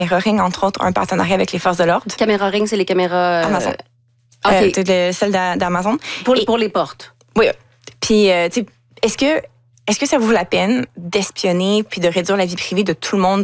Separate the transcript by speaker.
Speaker 1: Caméra Ring, entre autres, un partenariat avec les forces de l'ordre.
Speaker 2: Caméra Ring, c'est les caméras...
Speaker 1: Amazon.
Speaker 2: OK.
Speaker 1: Celle d'Amazon.
Speaker 2: Pour les portes.
Speaker 1: Oui. Puis, tu sais, est-ce que ça vaut la peine d'espionner puis de réduire la vie privée de tout le monde